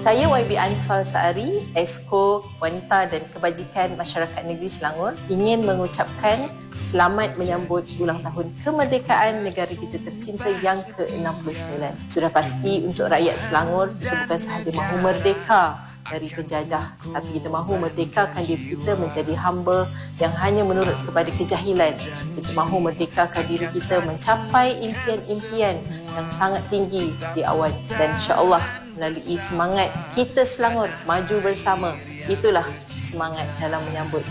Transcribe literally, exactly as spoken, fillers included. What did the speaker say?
Saya Y B Anifal Saari, Esko Wanita dan Kebajikan Masyarakat Negeri Selangor, ingin mengucapkan selamat menyambut ulang tahun kemerdekaan negara kita tercinta yang ke enam puluh sembilan. Sudah pasti untuk rakyat Selangor, kita bukan sahaja mahu merdeka dari penjajah, tapi kita mahu merdekakan diri kita menjadi hamba yang hanya menurut kepada kejahilan. Kita mahu merdekakan diri kita mencapai impian-impian yang sangat tinggi di awan, dan insya-Allah melalui semangat kita Selangor maju bersama, itulah semangat dalam menyambut